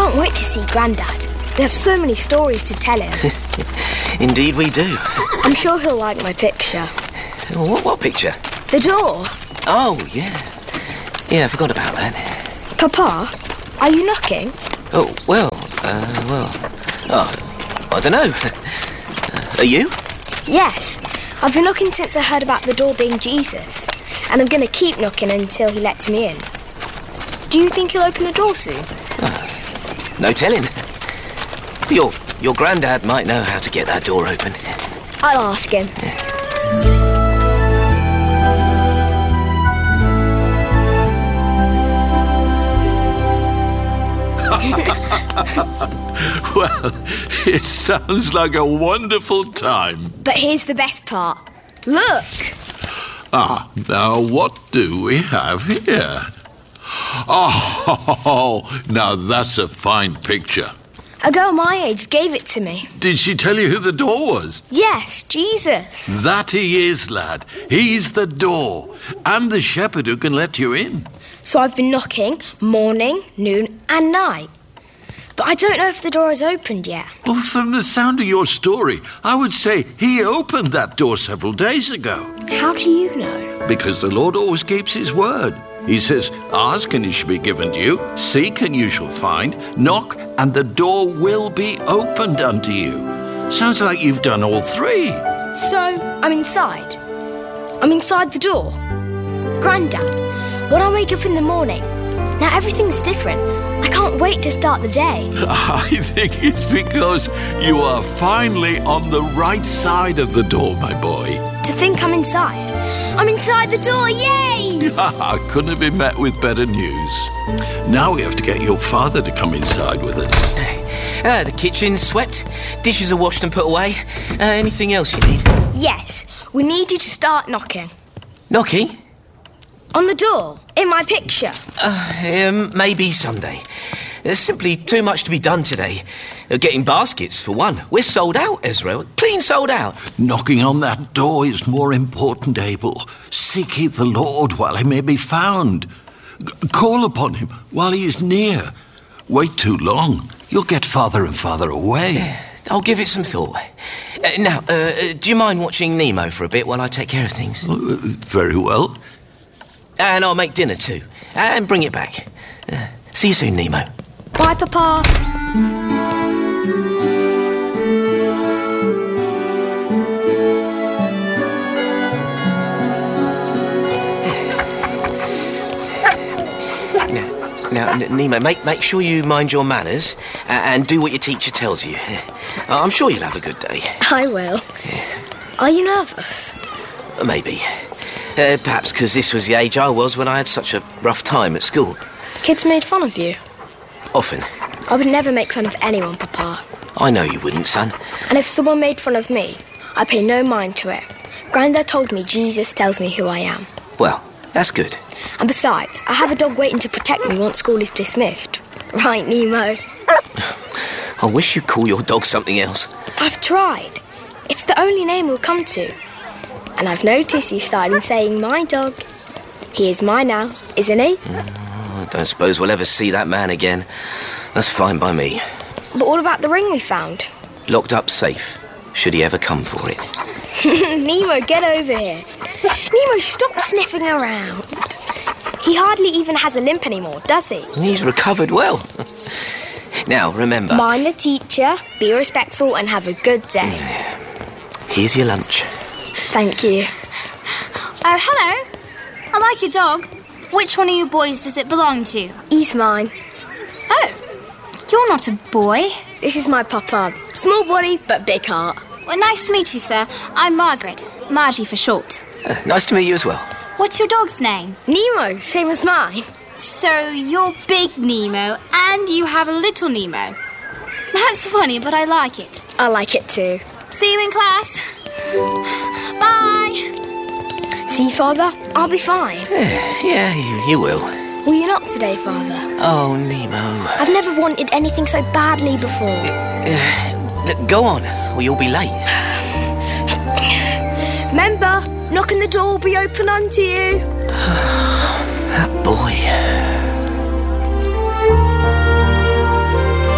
can't wait to see Grandad. We have so many stories to tell him. Indeed we do. I'm sure he'll like my picture. What picture? The door. Oh, yeah. Yeah, I forgot about that. Papa, are you knocking? Oh, well. I don't know. Are you? Yes. I've been knocking since I heard about the door being Jesus. And I'm going to keep knocking until he lets me in. Do you think he'll open the door soon? No telling. Your granddad might know how to get that door open. I'll ask him. Well, it sounds like a wonderful time. But here's the best part. Look! Now what do we have here? Oh, now that's a fine picture. A girl my age gave it to me. Did she tell you who the door was? Yes, Jesus. That he is, lad. He's the door, and the shepherd who can let you in. So I've been knocking morning, noon and night. But I don't know if the door has opened yet. Well, from the sound of your story, I would say he opened that door several days ago. How do you know? Because the Lord always keeps his word. He says, ask and it shall be given to you, seek and you shall find, knock and the door will be opened unto you. Sounds like you've done all three. So, I'm inside. I'm inside the door. Grandad, when I wake up in the morning, now everything's different. I can't wait to start the day. I think it's because you are finally on the right side of the door, my boy. To think I'm inside. I'm inside the door, yay! Couldn't have been met with better news. Now we have to get your father to come inside with us. The kitchen's swept, dishes are washed and put away. Anything else you need? Yes, we need you to start knocking. Knocking? On the door, in my picture. Maybe someday. There's simply too much to be done today. Getting baskets, for one. We're sold out, Ezra. Clean sold out. Knocking on that door is more important, Abel. Seek ye the Lord while he may be found. Call upon him while he is near. Wait too long, you'll get farther and farther away. I'll give it some thought. Now, do you mind watching Nemo for a bit while I take care of things? Very well. And I'll make dinner too. And bring it back. See you soon, Nemo. Bye, Papa. Now, Nemo, make sure you mind your manners and do what your teacher tells you. I'm sure you'll have a good day. I will. Are you nervous? Maybe. Perhaps because this was the age I was when I had such a rough time at school. Kids made fun of you? Often. I would never make fun of anyone, Papa. I know you wouldn't, son. And if someone made fun of me, I pay no mind to it. Grandad told me Jesus tells me who I am. Well, that's good. And besides, I have a dog waiting to protect me once school is dismissed. Right, Nemo? I wish you'd call your dog something else. I've tried. It's the only name we'll come to. And I've noticed you starting saying my dog. He is mine now, isn't he? I don't suppose we'll ever see that man again. That's fine by me. But what about the ring we found? Locked up safe, should he ever come for it. Nemo, get over here. Nemo, stop sniffing around. He hardly even has a limp anymore, does he? He's recovered well. Now, remember... Mind the teacher, be respectful and have a good day. Here's your lunch. Thank you. Oh, hello. I like your dog. Which one of you boys does it belong to? He's mine. Oh, you're not a boy. This is my papa. Small body, but big heart. Well, nice to meet you, sir. I'm Margaret. Margie for short. Nice to meet you as well. What's your dog's name? Nemo, same as mine. So you're Big Nemo and you have a little Nemo. That's funny, but I like it. I like it too. See you in class. Bye. See, Father? I'll be fine. Yeah, you will. Well, you're not today, Father. Oh, Nemo. I've never wanted anything so badly before. Go on, or you'll be late. Remember, knocking the door will be open unto you. That boy.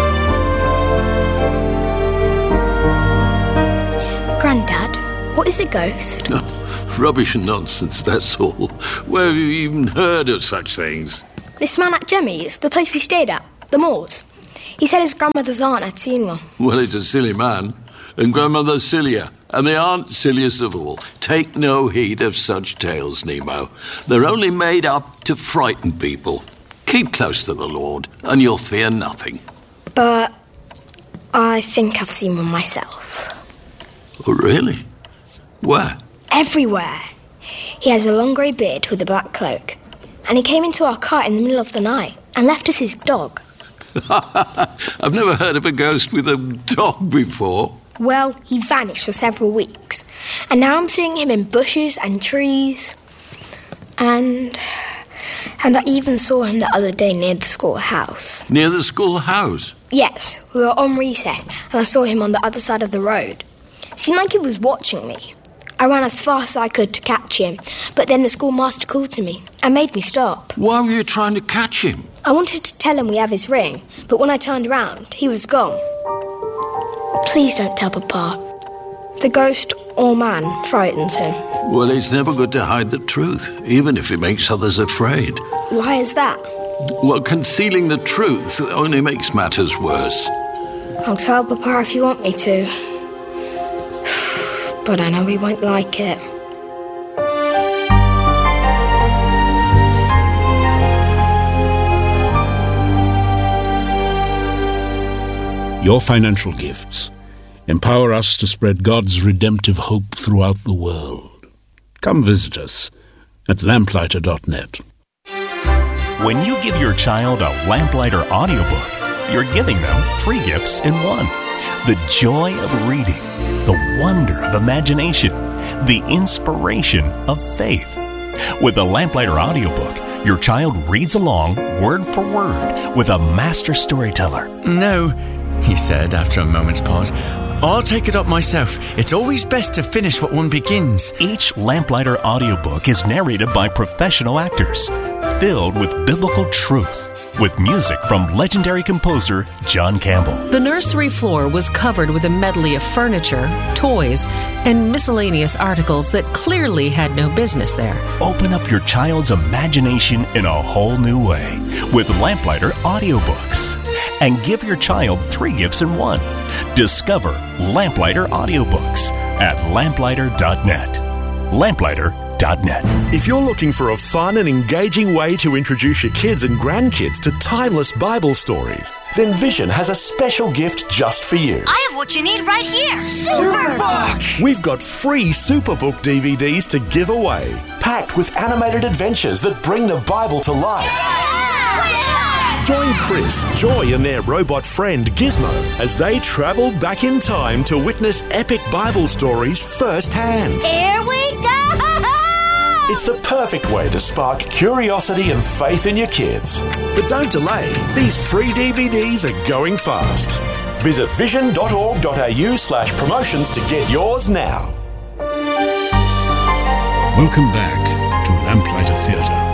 Is a ghost? Rubbish and nonsense, that's all. Where have you even heard of such things? This man at Jemmy's, the place we stayed at, the Moors. He said his grandmother's aunt had seen one. Well, it's a silly man, and grandmother's sillier, and they aren't silliest of all. Take no heed of such tales, Nemo. They're only made up to frighten people. Keep close to the Lord, and you'll fear nothing. But I think I've seen one myself. Oh, really? Where? Everywhere. He has a long grey beard with a black cloak, and he came into our cart in the middle of the night and left us his dog. I've never heard of a ghost with a dog before. Well, he vanished for several weeks, and now I'm seeing him in bushes and trees. And I even saw him the other day near the schoolhouse. Near the schoolhouse? Yes, we were on recess, and I saw him on the other side of the road. It seemed like he was watching me. I ran as fast as I could to catch him, but then the schoolmaster called to me and made me stop. Why were you trying to catch him? I wanted to tell him we have his ring, but when I turned around, he was gone. Please don't tell Papa. The ghost or man frightens him. Well, it's never good to hide the truth, even if it makes others afraid. Why is that? Well, concealing the truth only makes matters worse. I'll tell Papa if you want me to. But I know he won't like it. Your financial gifts empower us to spread God's redemptive hope throughout the world. Come visit us at lamplighter.net. When you give your child a Lamplighter audiobook, you're giving them 3 gifts in one. The joy of reading, the wonder of imagination, the inspiration of faith. With the Lamplighter audiobook, your child reads along word for word with a master storyteller. No, he said after a moment's pause. I'll take it up myself. It's always best to finish what one begins. Each Lamplighter audiobook is narrated by professional actors, filled with biblical truth, with music from legendary composer John Campbell. The nursery floor was covered with a medley of furniture, toys, and miscellaneous articles that clearly had no business there. Open up your child's imagination in a whole new way with Lamplighter audiobooks. And give your child 3 gifts in one. Discover Lamplighter audiobooks at lamplighter.net. Lamplighter.net. If you're looking for a fun and engaging way to introduce your kids and grandkids to timeless Bible stories, then Vision has a special gift just for you. I have what you need right here. Superbook! We've got free Superbook DVDs to give away, packed with animated adventures that bring the Bible to life. Join Chris, Joy and their robot friend Gizmo as they travel back in time to witness epic Bible stories firsthand. Here we go! It's the perfect way to spark curiosity and faith in your kids. But don't delay, these free DVDs are going fast. Visit vision.org.au/promotions to get yours now. Welcome back to Lamplighter Theatre.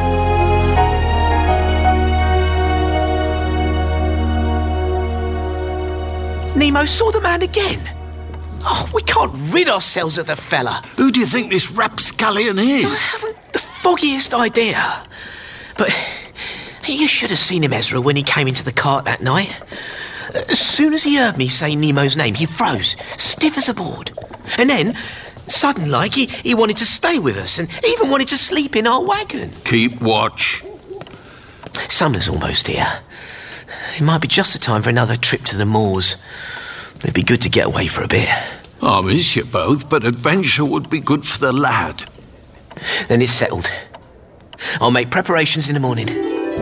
Nemo saw the man again. Oh, we can't rid ourselves of the fella. Who do you think this rapscallion is? I haven't the foggiest idea. But you should have seen him, Ezra, when he came into the cart that night. As soon as he heard me say Nemo's name, he froze, stiff as a board. And then, sudden like, he wanted to stay with us and even wanted to sleep in our wagon. Keep watch. Summer's almost here. It might be just the time for another trip to the moors. It'd be good to get away for a bit. I miss you both, but adventure would be good for the lad. Then it's settled. I'll make preparations in the morning.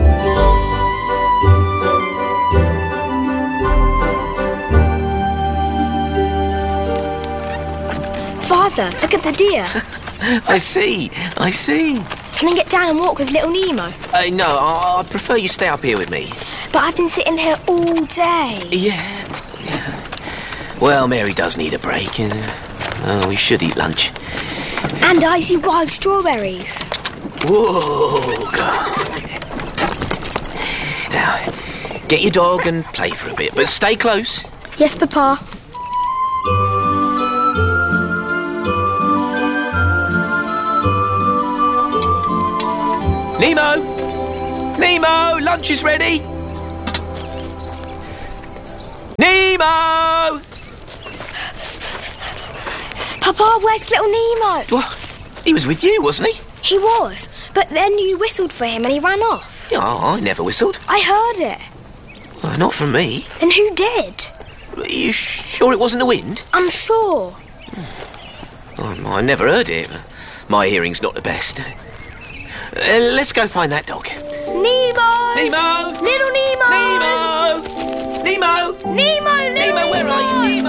Father, look at the deer. I see. Can I get down and walk with little Nemo? No, I'd prefer you stay up here with me. But I've been sitting here all day. Yeah. Well, Mary does need a break, and we should eat lunch. And icy wild strawberries. Whoa, God. Now, get your dog and play for a bit, but stay close. Yes, Papa. Nemo! Nemo! Lunch is ready! Nemo! Papa, where's little Nemo? What? He was with you, wasn't he? He was, but then you whistled for him and he ran off. Yeah, I never whistled. I heard it. Well, not from me. Then who did? Are you sure it wasn't the wind? I'm sure. I never heard it. My hearing's not the best. Let's go find that dog. Nemo! Nemo! Little Nemo! Nemo! Nemo! Nemo! Little Nemo, where are you? Nemo!